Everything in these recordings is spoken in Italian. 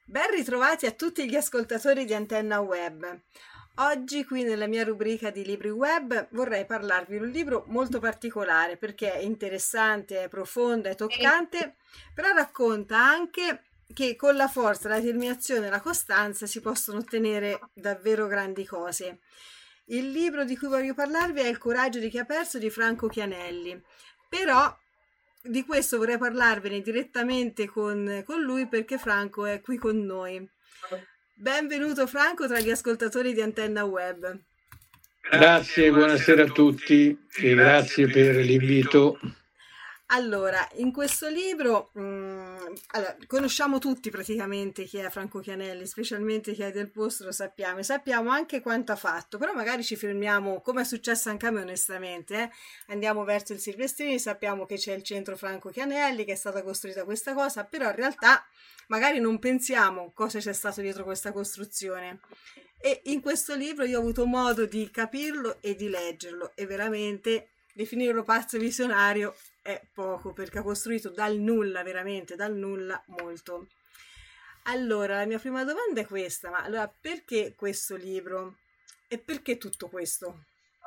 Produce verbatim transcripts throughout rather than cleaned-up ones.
Ben ritrovati a tutti gli ascoltatori di Antenna Web. Oggi qui nella mia rubrica di libri web vorrei parlarvi di un libro molto particolare perché è interessante, è profondo, è toccante, però racconta anche che con la forza, la determinazione e la costanza si possono ottenere davvero grandi cose. Il libro di cui voglio parlarvi è Il coraggio di chi ha perso di Franco Chianelli, però di questo vorrei parlarvene direttamente con, con lui perché Franco è qui con noi. Benvenuto Franco tra gli ascoltatori di Antenna Web. Grazie, buonasera a tutti e grazie per l'invito. Allora, in questo libro mh, allora, conosciamo tutti praticamente chi è Franco Chianelli, specialmente chi è del posto lo sappiamo, e sappiamo anche quanto ha fatto, però magari ci fermiamo, come è successo anche a me onestamente, eh? Andiamo verso il Silvestrini, sappiamo che c'è il centro Franco Chianelli, che è stata costruita questa cosa, però in realtà magari non pensiamo cosa c'è stato dietro questa costruzione. E in questo libro io ho avuto modo di capirlo e di leggerlo e veramente definirlo pazzo visionario è poco perché ha costruito dal nulla, veramente dal nulla, molto. Allora, la mia prima domanda è questa, ma allora perché questo libro e perché tutto questo?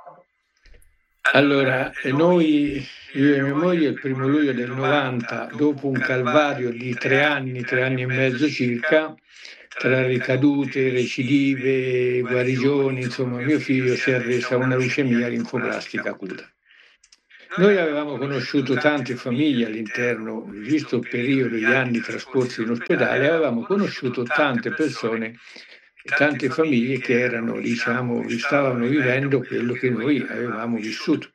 Allora, noi, io e mia moglie, il primo luglio del novanta, dopo un calvario di tre anni, tre anni e mezzo circa, tra ricadute, recidive, guarigioni, insomma, mio figlio si è arreso a una leucemia linfoblastica acuta. Noi avevamo conosciuto tante famiglie all'interno, visto il periodo, gli anni trascorsi in ospedale, avevamo conosciuto tante persone, tante famiglie che erano, diciamo, stavano vivendo quello che noi avevamo vissuto.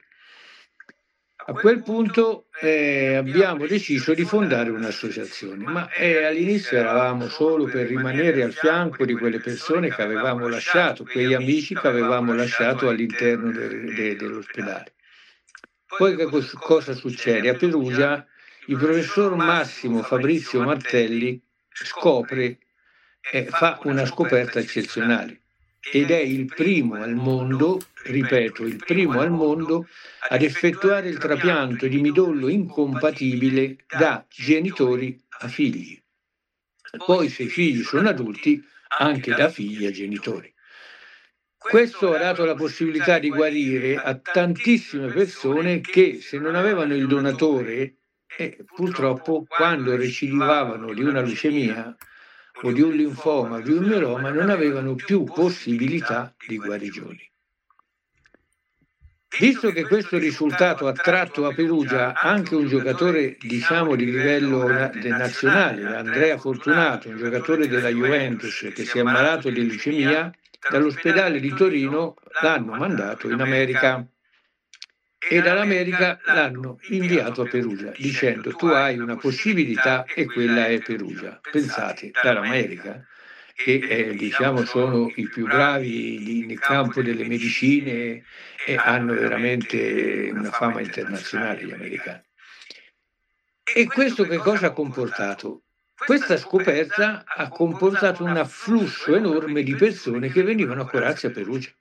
A quel punto eh, abbiamo deciso di fondare un'associazione, ma eh, all'inizio eravamo solo per rimanere al fianco di quelle persone che avevamo lasciato, quegli amici che avevamo lasciato all'interno de- de- dell'ospedale. Poi che cos- cosa succede? A Perugia il professor Massimo Fabrizio Martelli scopre, eh, fa una scoperta eccezionale ed è il primo al mondo, ripeto, il primo al mondo ad effettuare il trapianto di midollo incompatibile da genitori a figli. Poi se i figli sono adulti, anche da figli a genitori. Questo ha dato la possibilità di guarire a tantissime persone che se non avevano il donatore, eh, purtroppo quando recidivavano di una leucemia o di un linfoma o di un mieloma non avevano più possibilità di guarigione. Visto che questo risultato ha attratto a Perugia anche un giocatore, diciamo, di livello na- de- nazionale, Andrea Fortunato, un giocatore della Juventus che si è ammalato di leucemia, dall'ospedale di Torino l'hanno mandato in America e dall'America l'hanno inviato a Perugia dicendo tu hai una possibilità e quella è Perugia. Pensate, dall'America, che eh, diciamo sono i più bravi di- nel campo delle medicine e hanno veramente una fama internazionale gli americani. E questo che cosa ha comportato? Questa scoperta ha comportato un afflusso enorme di persone che venivano a curarsi a Perugia.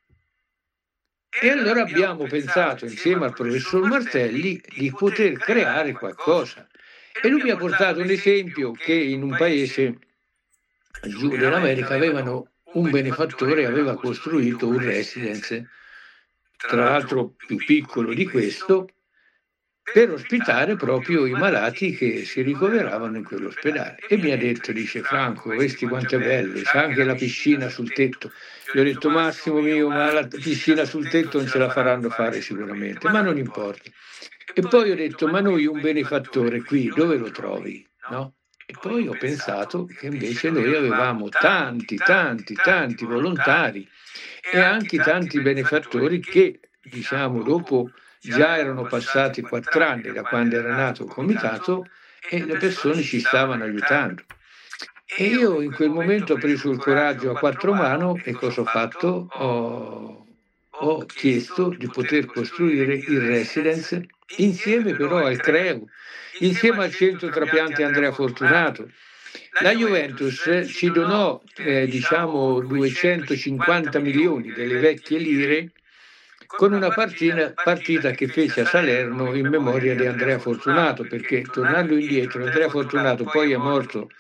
E allora abbiamo pensato insieme al professor Martelli di poter creare qualcosa. E lui mi ha portato un esempio che in un paese giù dell'America avevano un benefattore, aveva costruito un residence, tra l'altro più piccolo di questo, per ospitare proprio i malati che si ricoveravano in quell'ospedale. E mi ha detto, dice Franco, questi quanto è bello, c'è anche la piscina sul tetto. Gli ho detto, Massimo mio, ma la piscina sul tetto non ce la faranno fare sicuramente, ma non importa. E poi ho detto, ma noi un benefattore qui, dove lo trovi? No? E poi ho pensato che invece noi avevamo tanti, tanti, tanti volontari e anche tanti benefattori che, diciamo, dopo già erano passati quattro anni da quando era nato il comitato e le persone ci stavano aiutando. E io in quel momento ho preso il coraggio a quattro mani e cosa ho fatto? Ho, ho chiesto di poter costruire il residence insieme però al CREU, insieme al centro trapianti Andrea Fortunato. La Juventus ci donò eh, diciamo duecentocinquanta milioni delle vecchie lire con una partita, partita che fece a Salerno in memoria di Andrea Fortunato, perché tornando indietro Andrea Fortunato poi è morto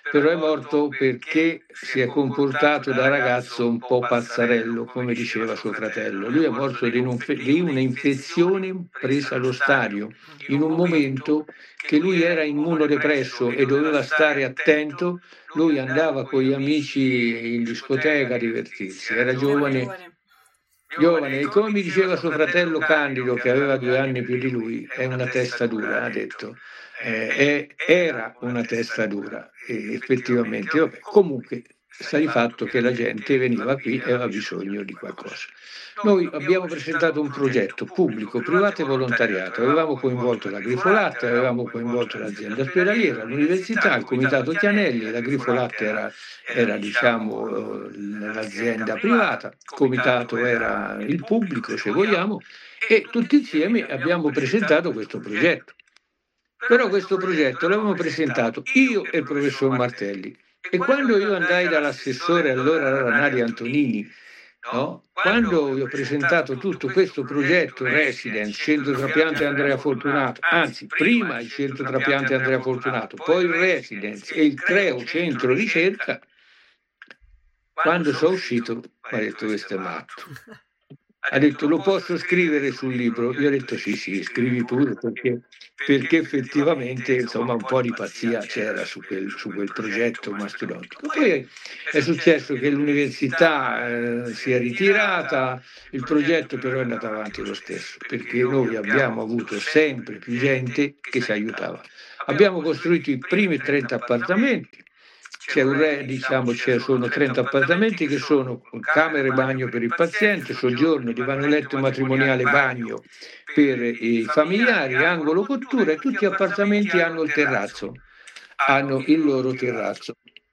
però è morto perché si è comportato da ragazzo un po' pazzarello, come diceva suo fratello. Lui è morto di, un, di un'infezione presa allo stadio, in un momento che lui era immunodepresso e doveva stare attento. Lui andava con gli amici in discoteca a divertirsi, era giovane. Giovane, e come mi diceva suo fratello Candido, che aveva due anni più di lui, è una testa dura, ha detto. Eh, era una testa dura, e effettivamente. Vabbè, comunque sta di fatto che la gente veniva qui e aveva bisogno di qualcosa. Noi abbiamo presentato un progetto pubblico, privato e volontariato, avevamo coinvolto la Grifolatte, avevamo coinvolto l'azienda ospedaliera, l'università, il comitato Chianelli, la Grifolatte era, era diciamo l'azienda privata, il comitato era il pubblico se vogliamo, e tutti insieme abbiamo presentato questo progetto. Però questo progetto l'avevamo presentato io e il professor Martelli, e quando io andai dall'assessore allora era Nadia Antonini, no? Quando vi ho presentato tutto questo progetto Residence, centro trapiante Andrea Fortunato, anzi prima il centro trapiante Andrea Fortunato, poi il Residence e il Creo centro ricerca, quando sono uscito mi ha detto questo è matto. Ha detto lo posso scrivere sul libro? Io ho detto sì sì, scrivi pure, perché, perché effettivamente insomma un po' di pazzia c'era su quel, su quel progetto mastodontico. Poi è successo che l'università eh, si è ritirata, il progetto però è andato avanti lo stesso, perché noi abbiamo avuto sempre più gente che ci aiutava. Abbiamo costruito i primi trenta appartamenti. C'è un re, diciamo, ci sono trenta appartamenti che sono camere e bagno per il paziente, soggiorno, divano letto matrimoniale, bagno per i familiari, angolo cottura, e tutti gli appartamenti hanno il terrazzo, hanno il loro terrazzo.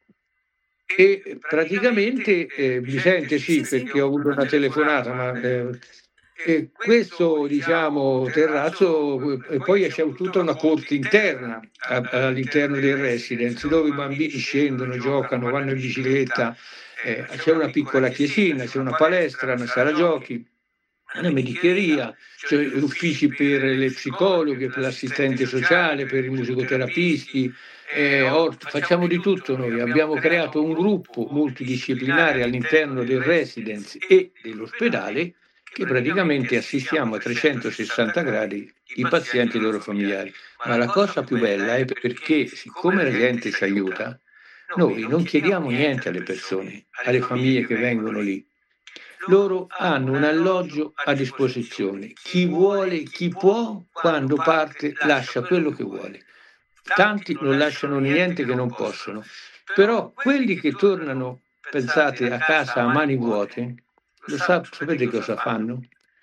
E praticamente eh, mi sente sì, perché ho avuto una telefonata, ma eh, e questo diciamo terrazzo, e poi c'è tutta una corte interna a, all'interno del residence dove i bambini scendono, giocano, vanno in bicicletta, eh, c'è una piccola chiesina, c'è una palestra, una sala giochi, una medicheria, c'è uffici per le psicologhe, per l'assistente sociale, per i musicoterapisti, eh, ort- facciamo di tutto noi. Abbiamo creato un gruppo multidisciplinare all'interno del residence e dell'ospedale che praticamente assistiamo a trecentosessanta gradi i pazienti e i loro familiari. Ma la cosa più bella è perché, siccome la gente ci aiuta, noi non chiediamo niente alle persone, alle famiglie che vengono lì. Loro hanno un alloggio a disposizione. Chi vuole, chi può, quando parte lascia quello che vuole. Tanti non lasciano niente che non possono, però quelli che tornano, pensate, a casa a mani vuote, lo sa, sapete cosa fanno?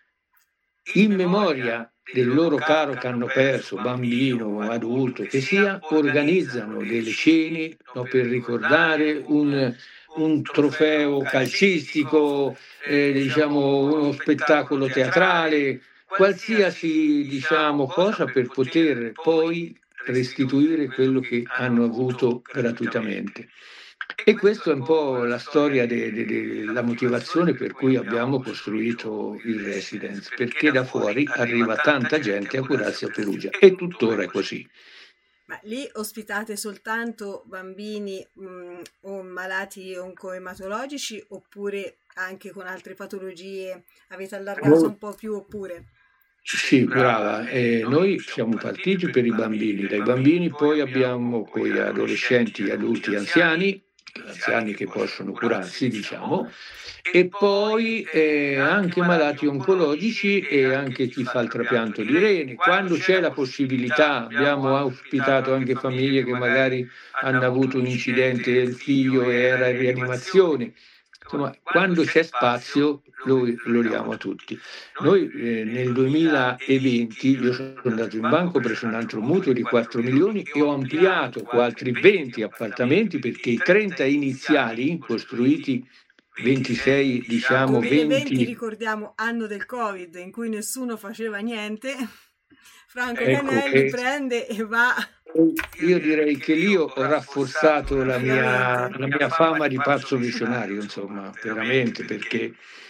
In memoria del loro caro che hanno perso, bambino, adulto, che sia, organizzano delle cene, no, per ricordare un, un trofeo calcistico, eh, diciamo uno spettacolo teatrale, qualsiasi diciamo, cosa per poter poi restituire quello che hanno avuto gratuitamente. E questa è un po' la storia della motivazione per cui abbiamo costruito il residence, perché da fuori arriva tanta gente a curarsi a Perugia, e tuttora è così. Ma lì ospitate soltanto bambini mh, o malati oncoematologici, oppure anche con altre patologie? Avete allargato un po' più, oppure? Sì, brava. Eh, noi siamo partiti per i bambini, dai bambini poi abbiamo poi adolescenti, adulti, anziani, anziani che possono curarsi, diciamo, e poi eh, anche malati oncologici e anche chi fa il trapianto di reni. Quando c'è la possibilità, abbiamo ospitato anche famiglie che magari hanno avuto un incidente del figlio e era in rianimazione. Insomma, quando c'è spazio lo, lo diamo a tutti. Noi eh, nel duemilaventi io sono andato in banco, ho preso un altro mutuo di quattro milioni e ho ampliato con altri venti appartamenti, perché i trenta iniziali costruiti ventisei, diciamo duemilaventi, venti, ricordiamo, anno del Covid in cui nessuno faceva niente. Franco ecco, Canelli eh, prende e va. Io direi che lì ho rafforzato la mia, la mia fama di pazzo visionario, insomma, veramente, perché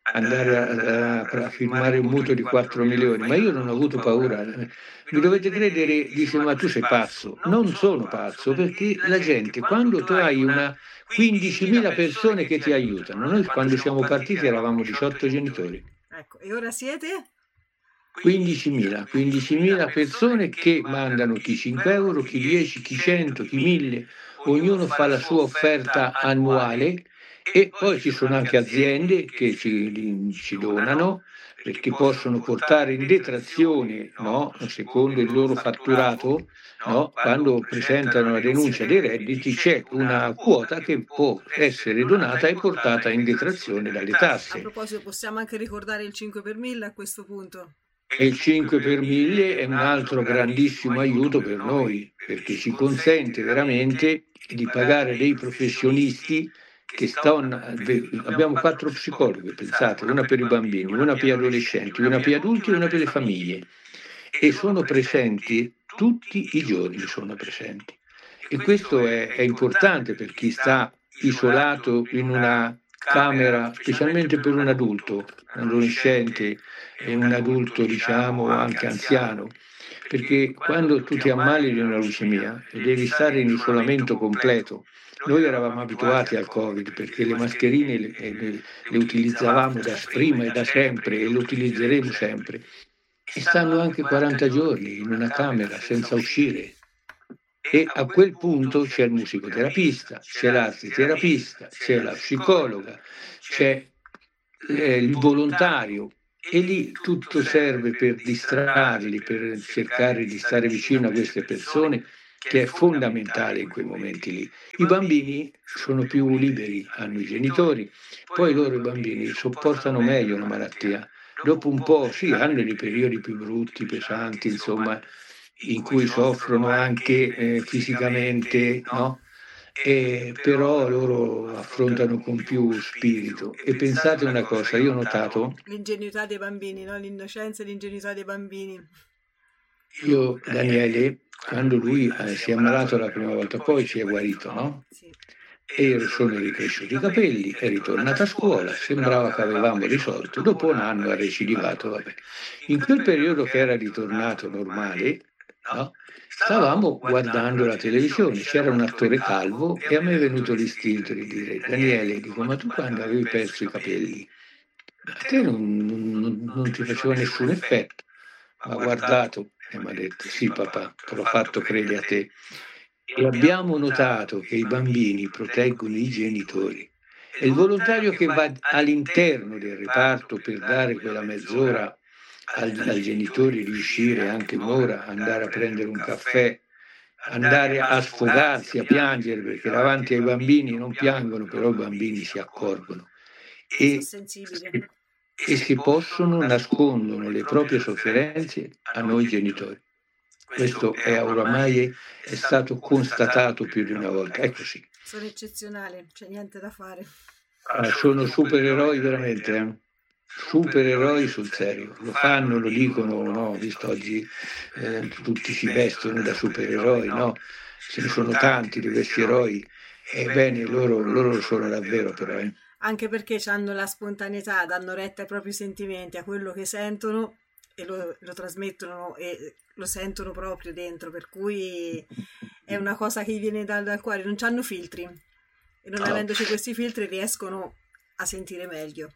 andare a, a, a firmare un mutuo di quattro milioni, ma io non ho avuto paura. Mi dovete credere, dice, ma tu sei pazzo. Non sono pazzo, perché la gente, quando tu hai una quindicimila persone che ti aiutano, noi quando siamo partiti eravamo diciotto genitori. Ecco, e ora siete? quindicimila, quindicimila persone che mandano chi cinque euro, chi dieci, chi cento, chi mille, ognuno fa la sua offerta annuale e poi ci sono anche aziende che ci, ci donano perché possono portare in detrazione, no, secondo il loro fatturato, no, quando presentano la denuncia dei redditi c'è una quota che può essere donata e portata in detrazione dalle tasse. A proposito, possiamo anche ricordare il cinque per mille a questo punto. E il cinque per mille è un altro grandissimo aiuto per noi, perché ci consente veramente di pagare dei professionisti che stanno. Abbiamo quattro psicologhe, pensate, una per i bambini, una per gli adolescenti, una per gli adulti e una per le famiglie. E sono presenti tutti i giorni, sono presenti. E questo è, è importante per chi sta isolato in una camera, specialmente per un adulto, un adolescente e un adulto, diciamo, anche anziano, perché quando tu ti ammali di una leucemia e devi stare in isolamento completo, noi eravamo abituati al Covid perché le mascherine le, le, le utilizzavamo da prima e da sempre e le utilizzeremo sempre, e stanno anche quaranta giorni in una camera senza uscire. E a quel punto c'è il musicoterapista, c'è l'arteterapista, c'è la psicologa, c'è eh, il volontario e lì tutto serve per distrarli, per cercare di stare vicino a queste persone, che è fondamentale in quei momenti lì. I bambini sono più liberi, hanno i genitori, poi loro i bambini sopportano meglio la malattia. Dopo un po', sì, hanno dei periodi più brutti, pesanti, insomma, in cui soffrono anche eh, fisicamente, no? E però loro affrontano con più spirito. E pensate una cosa, io ho notato... L'ingenuità dei bambini, no? L'innocenza e l'ingenuità dei bambini. Io, Daniele, quando lui eh, si è ammalato la prima volta, poi si è guarito, no? Sì. E sono ricresciuti i capelli, è ritornato a scuola, sembrava che avevamo risolto. Dopo un anno ha recidivato, vabbè. In quel periodo che era ritornato normale, no? Stavamo guardando la televisione, c'era un attore calvo e a me è venuto l'istinto di dire: Daniele, dico, ma tu quando avevi perso i capelli, a te non, non, non ti faceva nessun effetto. Ma ha guardato e mi ha detto: sì papà, te l'ho fatto credere a te. E abbiamo notato che i bambini proteggono i genitori. E il volontario che va all'interno del reparto per dare quella mezz'ora al, al genitore di uscire anche un'ora, andare a prendere un caffè, andare a sfogarsi, a piangere, perché davanti ai bambini non piangono, però i bambini si accorgono e, e si possono, nascondono le proprie sofferenze a noi genitori. Questo è oramai è stato constatato più di una volta, è così. Sono eccezionali, c'è niente da fare. Ah, sono supereroi veramente, eh? Supereroi sul serio, lo fanno, lo dicono, no? Visto oggi eh, tutti si vestono da supereroi, no? Ce ne sono tanti di questi eroi, ebbene loro, loro lo sono davvero però. Eh? Anche perché hanno la spontaneità, danno retta ai propri sentimenti, a quello che sentono e lo, lo trasmettono e lo sentono proprio dentro, per cui è una cosa che viene dal, dal cuore, non hanno filtri e non No. avendoci questi filtri riescono a sentire meglio.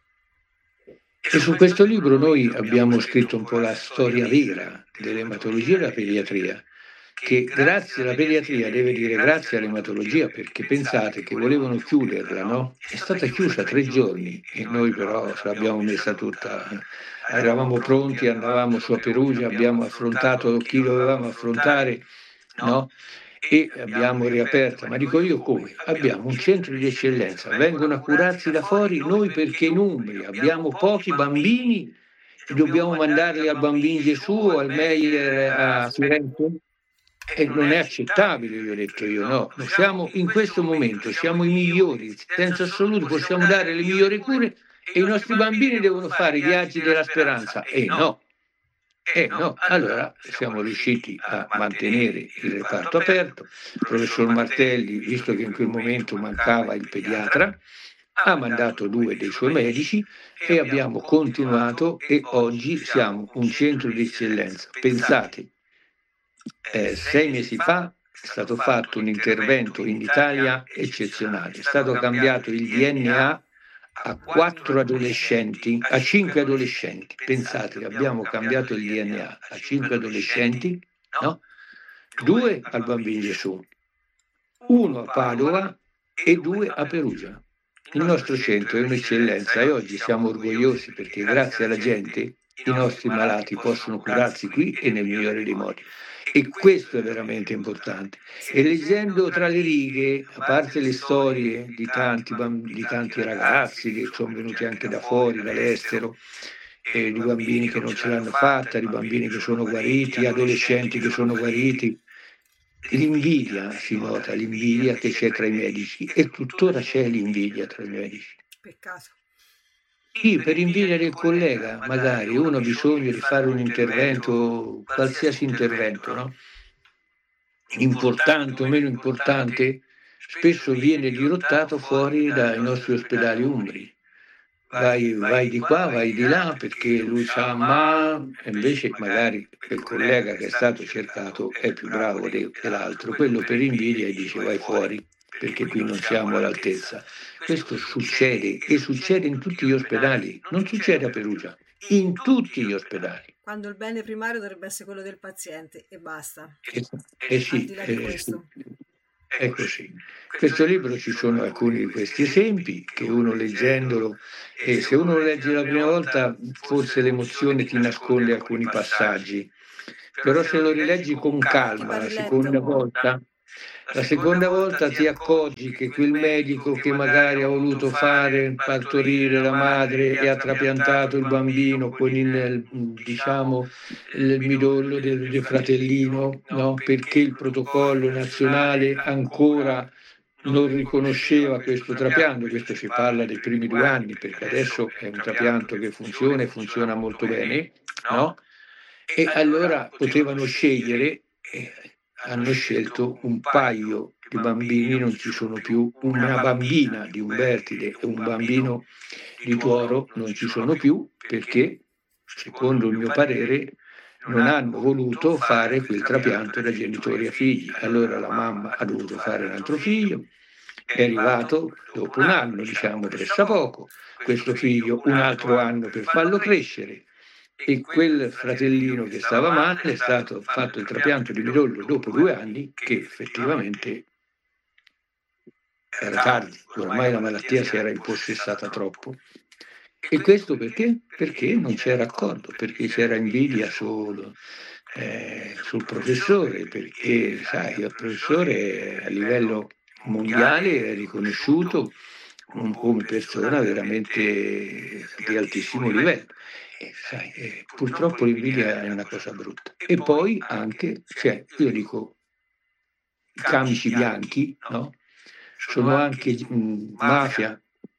E su questo libro noi abbiamo scritto un po' la storia vera dell'ematologia e della pediatria, che grazie alla pediatria deve dire grazie all'ematologia, perché pensate che volevano chiuderla, no? È stata chiusa tre giorni e noi però ce l'abbiamo messa tutta, eravamo pronti, andavamo su a Perugia, abbiamo affrontato chi dovevamo affrontare, no? E abbiamo riaperta, ma dico io come? Abbiamo un centro di eccellenza, vengono a curarsi da fuori, noi perché in Umbria abbiamo pochi bambini e dobbiamo mandarli al Bambino Gesù o al Meyer a Firenze? E non è accettabile, vi ho detto io, no. Noi siamo in questo momento, siamo i migliori, senza assoluto possiamo dare le migliori cure e i nostri bambini devono fare i viaggi della speranza. E no. Eh no, allora siamo riusciti a mantenere il reparto aperto. Il professor Martelli, visto che in quel momento mancava il pediatra, ha mandato due dei suoi medici e abbiamo continuato e oggi siamo un centro di eccellenza. Pensate, eh, sei mesi fa è stato fatto un intervento in Italia eccezionale, è stato cambiato il D N A a quattro adolescenti, a cinque adolescenti. Pensate, abbiamo cambiato il D N A a cinque adolescenti, no? Due al Bambino Gesù, uno a Padova e due a Perugia. Il nostro centro è un'eccellenza e oggi siamo orgogliosi perché grazie alla gente i nostri malati possono curarsi qui e nel migliore dei modi. E questo è veramente importante. E leggendo tra le righe, a parte le storie di tanti, di tanti ragazzi che sono venuti anche da fuori, dall'estero, e di bambini che non ce l'hanno fatta, di bambini che sono guariti, adolescenti che sono guariti, l'invidia si nota, l'invidia che c'è tra i medici e tuttora c'è l'invidia tra i medici. Peccato. Sì, per invidia del collega, magari uno ha bisogno di fare un intervento, qualsiasi intervento, no? Importante o meno importante, spesso viene dirottato fuori dai nostri ospedali umbri. Vai, vai di qua, vai di là, perché lui sa, ma invece magari quel collega che è stato cercato è più bravo de- dell'altro, quello per invidia e dice vai fuori, perché qui non siamo all'altezza. Questo succede e succede in tutti gli ospedali, non succede a Perugia, in tutti gli ospedali. Quando il bene primario dovrebbe essere quello del paziente e basta. Eh, eh sì, Al di là di eh, questo. è così. In questo libro ci sono alcuni di questi esempi che uno leggendolo, e se uno lo legge la prima volta forse l'emozione ti nasconde alcuni passaggi, però se lo rileggi con calma la seconda volta, la seconda volta ti accorgi che quel medico che magari ha voluto fare partorire la madre e ha trapiantato il bambino con il, diciamo, il midollo del, del fratellino, no? Perché il protocollo nazionale ancora non riconosceva questo trapianto. Questo si parla dei primi due anni, perché adesso è un trapianto che funziona e funziona molto bene, no? E allora potevano scegliere, eh, hanno scelto un paio di bambini, non ci sono più, una bambina di Umbertide e un bambino di Tuoro non ci sono più, perché, secondo il mio parere, non hanno voluto fare quel trapianto da genitori a figli. Allora la mamma ha dovuto fare un altro figlio, è arrivato dopo un anno, diciamo pressappoco, questo figlio un altro anno per farlo crescere, e quel fratellino che stava male è stato fatto il trapianto di midollo dopo due anni, che effettivamente era tardi, ormai la malattia si era impossessata troppo. E questo perché? Perché non c'era accordo, perché c'era invidia sul, eh, sul professore, perché sai, il professore a livello mondiale è riconosciuto come persona veramente di altissimo livello. E, sai, eh, purtroppo l'invidia è una cosa brutta. E poi anche, cioè, io dico, i camici bianchi, no? Sono anche mh, mafia,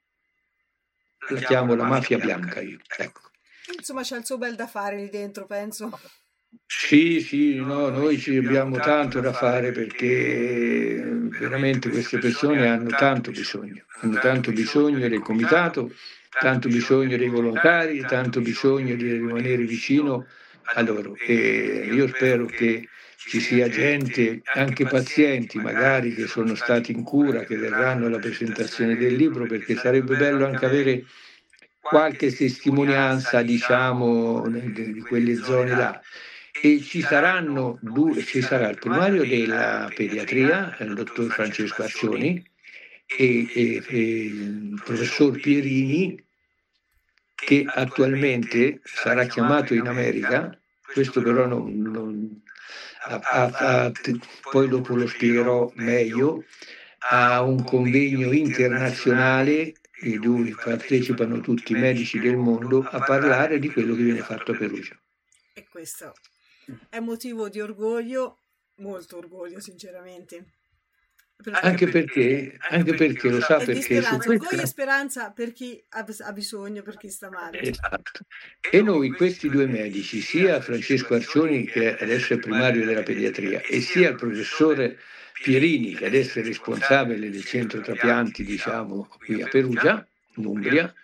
la chiamo la mafia bianca io, ecco. Insomma, c'è il suo bel da fare lì dentro, penso. Sì, sì, no, noi ci abbiamo tanto da fare perché veramente queste persone hanno tanto bisogno, hanno tanto bisogno del comitato, tanto bisogno dei volontari, tanto bisogno di rimanere vicino a loro. E io spero che ci sia gente, anche pazienti magari che sono stati in cura, che verranno alla presentazione del libro, perché sarebbe bello anche avere qualche testimonianza, diciamo, di quelle zone là. E ci saranno due, ci sarà il primario della pediatria, il dottor Francesco Arcioni, e, e, e il professor Pierini, che attualmente sarà chiamato in America, questo però non, non a, a, a, poi dopo lo spiegherò meglio, a un convegno internazionale dove partecipano tutti i medici del mondo a parlare di quello che viene fatto a Perugia. E questo è motivo di orgoglio, molto orgoglio sinceramente. Anche perché, anche perché lo sa, e perché di speranza, su orgoglio questa... e speranza per chi ha bisogno, per chi sta male. Esatto. E noi questi due medici, sia Francesco Arcioni, che adesso è primario della pediatria, e sia il professore Pierini, che adesso è responsabile del centro trapianti, diciamo, qui a Perugia, in Umbria,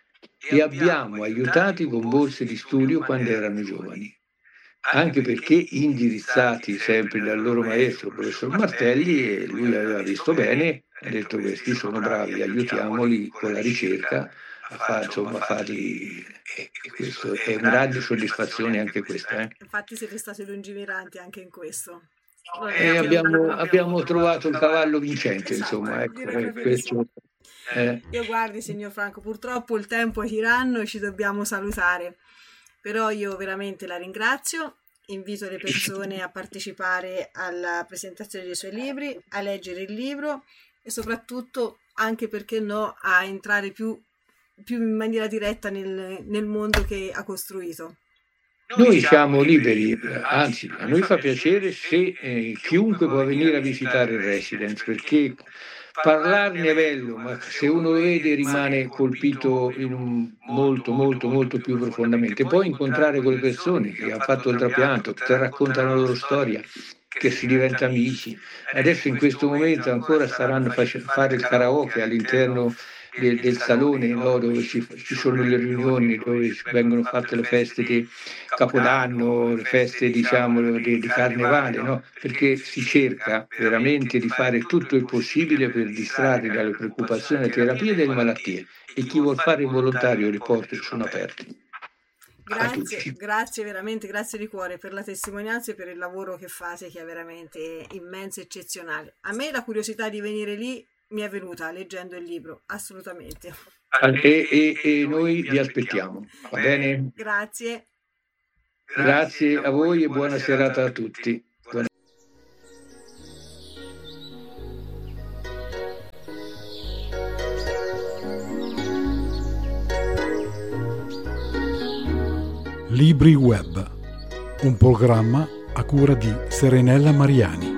e abbiamo aiutati con borse di studio quando erano giovani, anche perché indirizzati sempre dal loro maestro, il professor Martelli, e lui aveva visto bene, ha detto questi sono bravi, aiutiamoli con la ricerca a far, insomma, farli, e questo è una grande soddisfazione anche questa. Eh. Infatti siete stati lungimiranti anche in questo. E abbiamo, abbiamo trovato il cavallo vincente, esatto, insomma, ecco, eh, questo, eh. Io guardi, signor Franco, purtroppo il tempo è tiranno e ci dobbiamo salutare, però io veramente la ringrazio, invito le persone a partecipare alla presentazione dei suoi libri, a leggere il libro e soprattutto, anche perché no, a entrare più, più in maniera diretta nel, nel mondo che ha costruito. Noi siamo liberi, anzi a noi fa piacere se eh, chiunque può venire a visitare il Residence, perché parlarne è bello, ma se uno lo vede rimane colpito in un molto molto molto più profondamente. Poi incontrare quelle persone che hanno fatto il trapianto, che ti raccontano la loro storia, che si diventa amici. Adesso in questo momento ancora staranno a fare il karaoke all'interno del, del salone, no, dove ci, ci sono le riunioni, dove vengono fatte le feste di Capodanno, le feste diciamo di, di Carnevale, no? Perché si cerca veramente di fare tutto il possibile per distrarre dalle preoccupazioni, le terapie delle malattie, e chi vuol fare il volontario, le porte sono aperte. Grazie, grazie veramente, grazie di cuore per la testimonianza e per il lavoro che fate, che è veramente immenso e eccezionale. A me la curiosità di venire lì mi è venuta leggendo il libro, assolutamente. E, e, e noi vi aspettiamo, va bene? Grazie. Grazie a voi e buona serata a tutti. Buona... Libri Web, un programma a cura di Serenella Mariani.